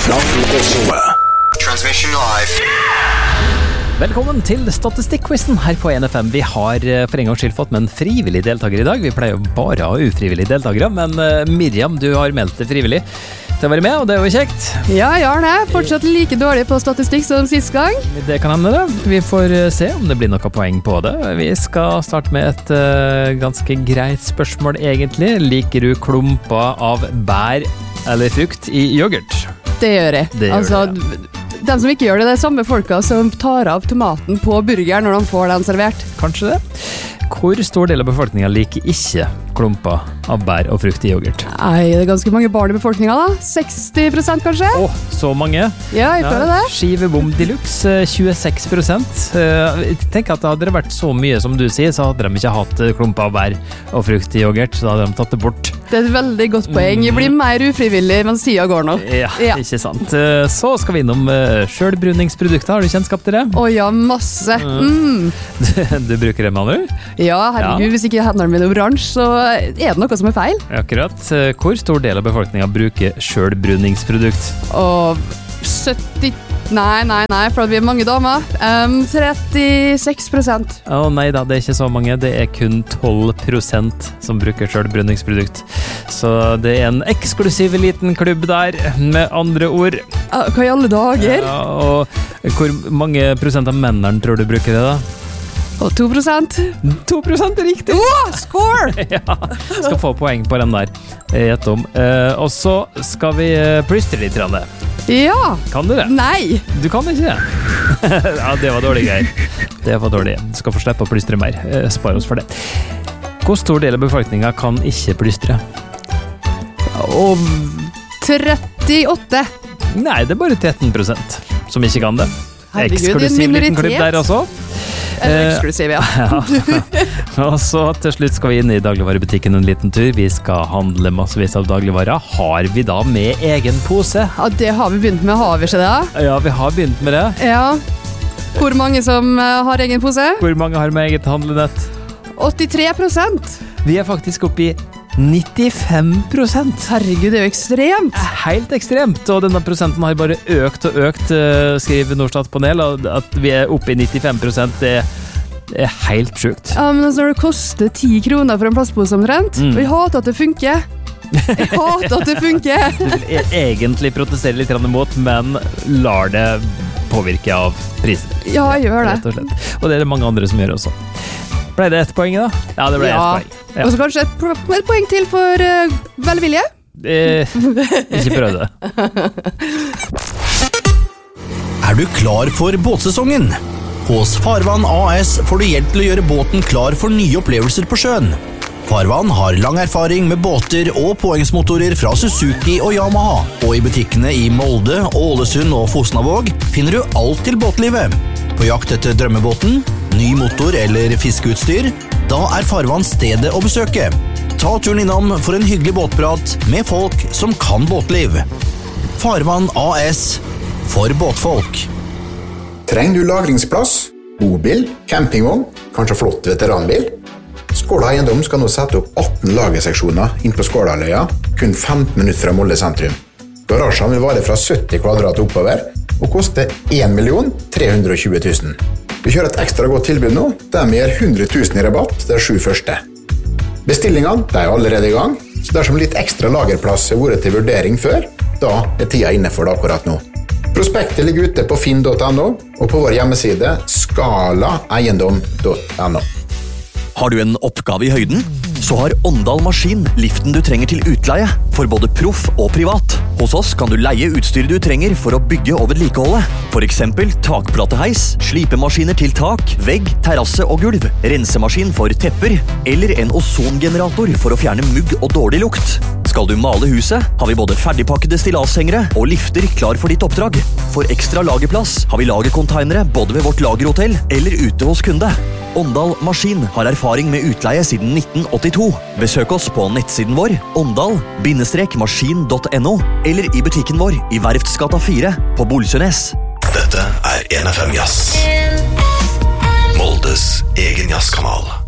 Transmission live. Velkommen til Statistikk-quizen her på NFM. Vi har for en gangs skyld fått med en frivillig deltaker i dag. Vi pleier jo bare å ha ufrivillige deltakere, men Miriam, du har meldt deg frivillig til å være med, og det er jo kjekt. Ja, jeg har det. Fortsatt like dårlig på statistikk som sist gang. Det kan hende det. Vi får se om det blir noen poeng på det. Vi skal starte med et ganske greit spørsmål egentlig. Liker du klumper av bær eller frukt i yoghurt? Det gjør jeg. Det gjør det, ja. De som ikke gjør det, det er samme folka som tar av tomaten på burgeren når de får den servert. Kanskje det. Hvor stor del av befolkningen liker ikke klumper av bær og frukt i yoghurt? Nei, det er ganske mange barn i befolkningen da. 60% kanskje? Så mange. Ja, jeg føler det. Skivebom deluxe, 26%. Jeg tenker at hadde det vært så mye som du sier, så hadde de ikke hatt klumper av bær og frukt i yoghurt, så hadde de tatt det bort. Det er et veldig godt poeng. Jeg blir mer ufrivillig mens tida går nå. Ja, ikke sant. Så skal vi innom selvbruningsprodukter. Har du kjennskap til det? Ja, masse. Du bruker det, Manu? Ja, herregud, hvis ikke hendene mine er oransje, så er det noe som er feil. Akkurat. Hvor stor del av befolkningen bruker selvbruningsprodukt? Og 70... Nei, for vi er mange damer. 36%. Nei da, det er ikke så mange. Det er kun 12% som bruker selvbruningsprodukt. Så det er en eksklusiv liten klubb der, med andre ord. Hva i alle dager? Ja, og hvor mange prosent av mennene tror du bruker det da? Og 2%. 2% er riktig! Score! Ja, skal få poeng på den der. Gjett om. Og så skal vi plystre litt. Ja. Kan du det? Nei. Du kan ikke det. Ja, det var dårlig greier. Det var dårlig. Du skal få slippe å plystre mer. Spar oss for det. Hvor stor del av befolkningen kan ikke plystre? Og 38. Nei, det er bare 13% som ikke kan det. Herregud, eksklusiv liten klubb der også. Eksklusiv, ja. Og så til slutt skal vi inn i dagligvarebutikken en liten tur. Vi skal handle massevis av dagligvarer. Har vi da med egen pose? Ja, det har vi begynt med, har vi ikke det? Ja, vi har begynt med det. Ja. Hvor mange som har egen pose? Hvor mange har med eget handlenett? 83%. Vi er faktisk oppe i 95%. Herregud, det er jo ekstremt. Helt ekstremt, og denne prosenten har bare økt og økt, skriver Norstat Panel, og at vi er oppe i 95%, det er helt sjukt. Ja, men når det koster 10 kroner for en plastpose omtrent, og jeg hater at det funker. Jeg hater at det funker. Du vil egentlig protestere litt imot, men lar det påvirke av prisen. Ja, jeg gjør det. Rett og slett. Og det er det mange andre som gjør også. Ble det ett poeng da? Ja, det ble ett poeng. Ja. Og så kanskje et poeng til for velvilje? Ikke prøv det. Er du klar for båtsesongen? Hos Farvann AS får du hjelp til å gjøre båten klar for nye opplevelser på sjøen. Farvann har lang erfaring med båter og påhengsmotorer fra Suzuki og Yamaha, og i butikkene i Molde, Ålesund og Fosnavåg finner du alt til båtlivet. På jakt etter drømmebåten, ny motor eller fiskeutstyr, da er Farvann stedet å besøke. Ta turen innom for en hyggelig båtprat med folk som kan båtliv. Farvann AS, for båtfolk. Trenger du lagringsplass, bobil, campingvogn, kanskje flott veteranbil? Skåla Eiendom skal nå sette opp 18 lagerseksjoner inn på Skålaløya, kun 15 minutter fra Molde sentrum. Garasjen vil vare fra 70 kvadrat oppover, og koste 1.320 000. Vi kjører et ekstra godt tilbud nå, der vi gir 100 000 i rabatt de 7 første. Bestillingene er allerede i gang, så dersom litt ekstra lagerplass har vært til vurdering før, da er tida inne for det akkurat nå. Prospektet ligger ute på finn.no, og på vår hjemmeside skalaeiendom.no. Har du en oppgave i høyden? Så har Åndal Maskin liften du trenger til utleie, for både proff og privat. Hos oss kan du leie utstyret du trenger for å bygge og vedlikeholde. For eksempel takplateheis, slipemaskiner til tak, vegg, terrasse og gulv, rensemaskin for tepper, eller en ozongenerator for å fjerne mugg og dårlig lukt. Skal du male huset, har vi både ferdigpakkede stillashengere og lifter klar for ditt oppdrag. For ekstra lagerplass har vi lagercontainere både ved vårt lagerhotell eller ute hos kunde. Åndal Maskin har erfaring med utleie siden 1982. Besøk oss på nettsiden vår, åndal-maskin.no, eller i butikken vår i Verftsgata 4 på Bolsønes. Dette er NFM Jazz. Moldes egen jazzkanal.